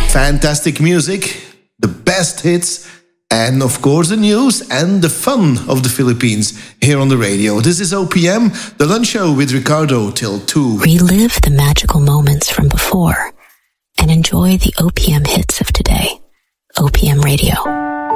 Fantastic music, the best hits, and of course the news and the fun of the Philippines here on the radio. This is OPM, the lunch show with Ricardo till 2. Relive the magical moments from before and enjoy the OPM hits of today. OPM Radio.